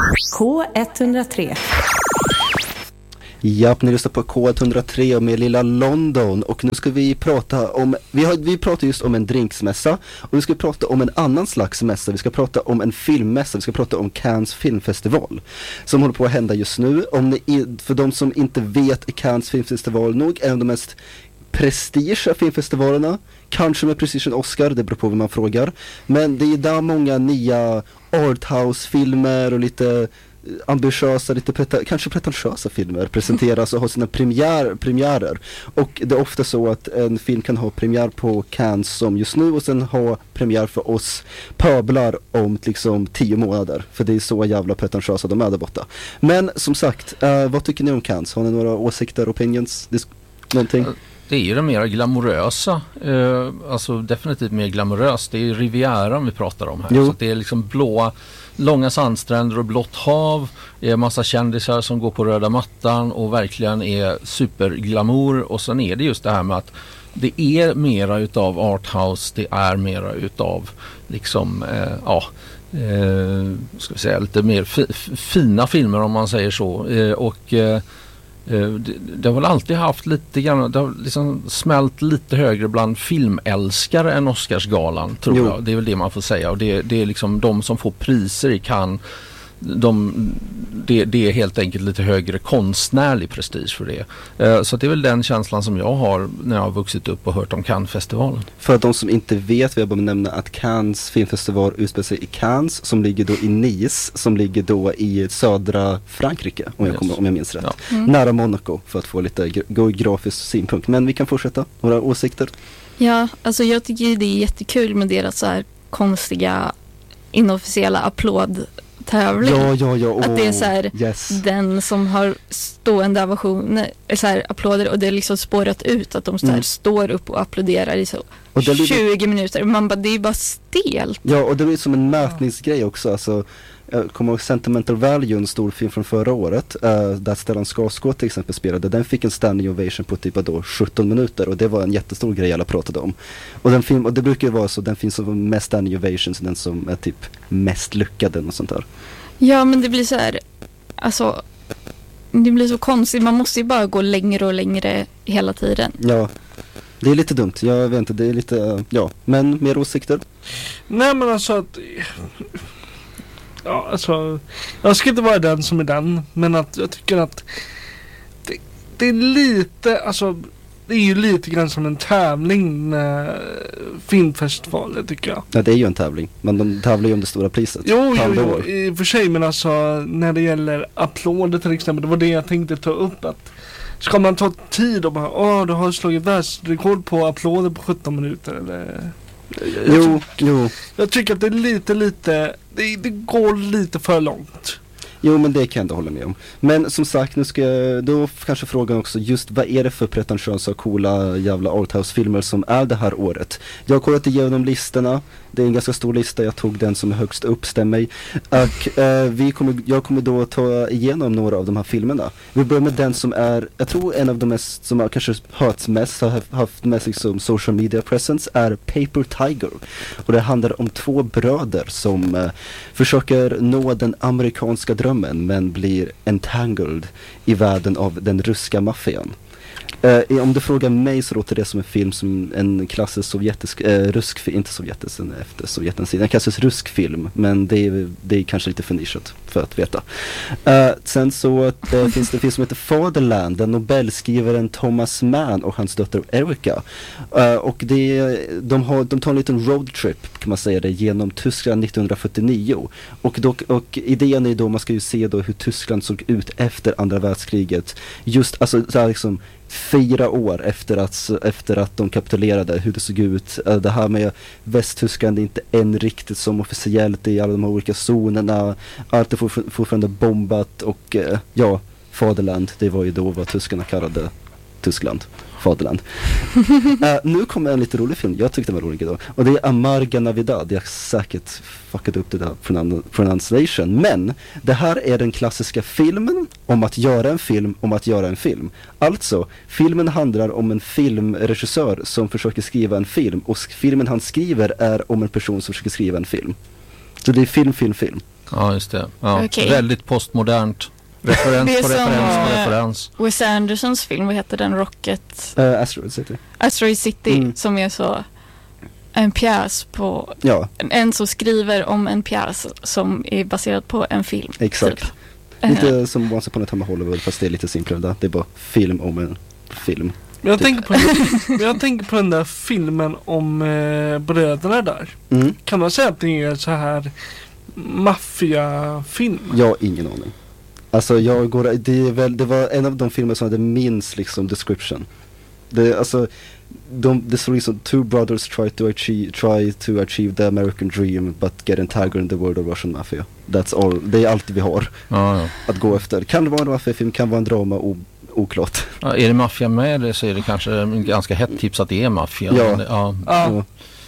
K103. Japp, ni lyssnar på K103 med lilla London, och nu ska vi prata om, vi pratar just om en drinksmässa, och nu ska vi prata om en annan slags mässa. Vi ska prata om en filmmässa, vi ska prata om Cannes filmfestival som håller på att hända just nu. För de som inte vet, är Cannes filmfestival nog en av de mest prestigiga filmfestivalerna, kanske med precision Oscar, det beror på vad man frågar, men det är där många nya arthouse-filmer och lite ambitiösa, kanske pretentiösa filmer presenteras och har sina premiärer. Och det är ofta så att en film kan ha premiär på Cannes som just nu, och sen ha premiär för oss pöblar om liksom 10 månader, för det är så jävla pretentiösa de är där borta. Men som sagt, vad tycker ni om Cannes? Har ni några åsikter, opinions, någonting? Det är ju det mer glamorösa, alltså definitivt mer glamoröst. Det är ju Rivieran vi pratar om här. Så det är liksom blåa, långa sandstränder och blått hav. Det är massa kändisar som går på röda mattan och verkligen är superglamour. Och sen är det just det här med att det är mera utav arthouse, det är mera utav liksom, ska vi säga, lite mer fina filmer om man säger så. Det har väl alltid haft lite grann, det har liksom smält lite högre bland filmälskare än Oscarsgalan, tror jag. Det är väl det man får säga, och det är liksom de som får priser i Cannes, det är helt enkelt lite högre konstnärlig prestige för det. Så det är väl den känslan som jag har när jag har vuxit upp och hört om Cannes-festivalen. För de som inte vet, vill jag bara nämna att Cannes filmfestival utspelar sig i Cannes, som ligger då i Nice, som ligger då i södra Frankrike, om jag minns rätt. Ja. Nära Monaco, för att få lite geografisk synpunkt. Men vi kan fortsätta. Några åsikter? Ja, alltså jag tycker det är jättekul med deras så här konstiga inofficiella applådtävling. Ja. Att det är så här, den som har stående ovationer, så här, applåder, och det är liksom spårat ut att de så här står upp och applåderar i så 20 minuter. Man bara, det är bara stelt. Ja, och det blir som en mätningsgrej också. Alltså, jag kommer ihåg Sentimental Value, en stor film från förra året, där Stellan Skarsgård till exempel spelade. Den fick en standing ovation på typ 17 minuter, och det var en jättestor grej alla pratade om. Och det brukar ju vara så, den finns som mest standing ovations, den som är typ mest lyckad och sånt där. Ja, men det blir så här, alltså, det blir så konstigt. Man måste ju bara gå längre och längre hela tiden. Ja, det är lite dumt. Jag vet inte, det är lite, men mer åsikter? Nej, men alltså att... Ja, alltså, jag ska inte vara den som är den, men att jag tycker att det är lite, alltså, det är ju lite grann som en tävling med filmfestivaler, tycker jag. Ja, det är ju en tävling, men de tävlar ju om det stora priset. Jo, i och för sig, men alltså, när det gäller applåder till exempel, det var det jag tänkte ta upp, att ska man ta tid och bara, du har slagit världsrekord på applåder på 17 minuter, eller... Jag tycker att det är lite det går lite för långt. Jo, men det kan jag inte hålla med om. Men som sagt, nu ska jag då kanske frågan också, just vad är det för pretentiösa och coola jävla arthouse-filmer som är det här året? Jag har kollat igenom listorna. Det är en ganska stor lista, jag tog den som är högst upp, stämmer. Och jag kommer då ta igenom några av de här filmerna. Vi börjar med den som är, jag tror en av de mest, som har kanske hörts mest, har haft mest liksom social media presence, är Paper Tiger. Och det handlar om 2 bröder som försöker nå den amerikanska drömmen, men blir entangled i världen av den ryska maffian. Om du frågar mig så låter det som en film som en klassisk sovjetisk, rysk, inte sovjetisk, efter Sovjetens sida, en klassisk rysk film, men det är kanske lite för nischat för att veta. Sen så finns det en film som heter Fatherland, där Nobelskrivaren Thomas Mann och hans dotter Erika, och de tar en liten roadtrip, kan man säga det, genom Tyskland 1949, och idén är då, man ska ju se då hur Tyskland såg ut efter andra världskriget, just alltså så här liksom 4 år efter att de kapitulerade, hur det såg ut. Det här med Västtyskland är inte än riktigt som officiellt i alla de här olika zonerna. Allt är fortfarande bombat, och Faderland, det var ju då vad tyskarna kallade Tyskland. Faderland. Nu kommer en lite rolig film. Jag tyckte det var rolig idag. Och det är Amarga Navidad. Jag har säkert fuckat upp det där pronunciation. Men det här är den klassiska filmen om att göra en film om att göra en film. Alltså, filmen handlar om en filmregissör som försöker skriva en film. Och filmen han skriver är om en person som försöker skriva en film. Så det är film. Ja, just det. Ja. Okay. Väldigt postmodernt. Referens på referens. Wes Andersons film, vad heter den? Rocket? Asteroid City. Asteroid City, som är så en pjäs på en som skriver om en pjäs som är baserad på en film. Exakt. Typ. Lite som Once Upon a Time in Hollywood, fast det är lite simplare. Det är bara film om en film. Men jag tänker på den där filmen om bröderna där. Kan man säga att det är så här maffiafilm? Jag har ingen aning. Alltså det var en av de filmer som hade minst liksom description. Det stod liksom two brothers try to achieve the American dream but get entangled in the world of Russian mafia. That's all. Det är allt vi har att gå efter. Kan det vara en maffiafilm, kan vara en drama, oklart. Ja, är det maffia med det så är det kanske ganska hett tips att det är maffia. Ja.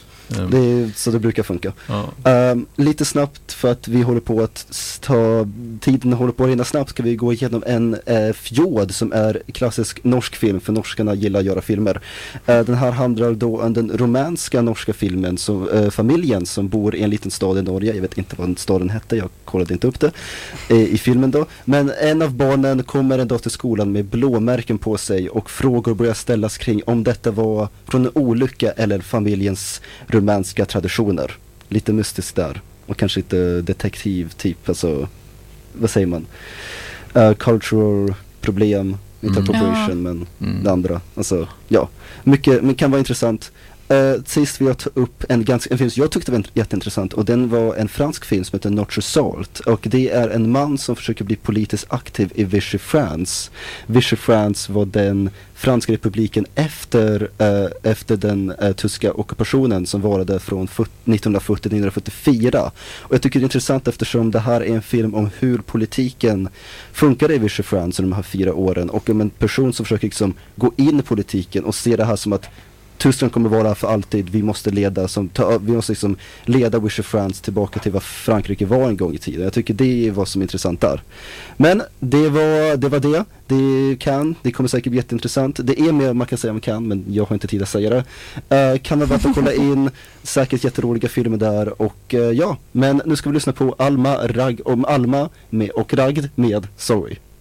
Så det brukar funka. Lite snabbt, för att vi håller på att tiden håller på att rinna snabbt, ska vi gå igenom en fjord som är klassisk norsk film, för norskarna gillar att göra filmer. Den här handlar då om den romanska norska filmen, familjen som bor i en liten stad i Norge. Jag vet inte vad staden hette, jag kollade inte upp det i filmen då. Men en av barnen kommer en dag till skolan med blåmärken på sig, och frågor börjar ställas kring om detta var från en olycka eller familjens romanska traditioner. Lite mystiskt där. Och kanske lite detektiv typ, alltså vad säger man? Cultural problem, interpretation, men det andra. Alltså, mycket, men kan vara intressant. Sist vill jag ta upp en film som jag tyckte var jätteintressant, och den var en fransk film som heter Notre Salt, och det är en man som försöker bli politiskt aktiv i Vichy France. Vichy France var den franska republiken efter den tyska ockupationen som varade från 1940 till 1944. Och jag tycker det är intressant eftersom det här är en film om hur politiken funkar i Vichy France de här 4 åren, och om en person som försöker liksom gå in i politiken och se det här som att Tyskland kommer vara för alltid. Vi måste leda Vichy France tillbaka till vad Frankrike var en gång i tiden. Jag tycker det är vad som är intressant där. Men det var det. Det kommer säkert bli jätteintressant. Det är mer man kan säga om kan, men jag har inte tid att säga det. Kan man bara kolla in, säkert jätteroliga filmer där, och men nu ska vi lyssna på Alma och Ragd med Sorry.